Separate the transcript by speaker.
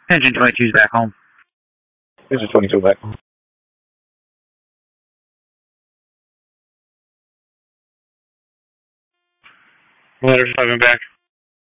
Speaker 1: Engine 22's back home.
Speaker 2: This is 22 back.
Speaker 1: Letter 7 back.